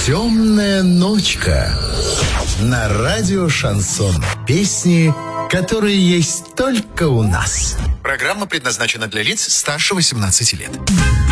Темная ночка на радио Шансон. Песни, которые есть только у нас. Программа предназначена для лиц старше 18 лет.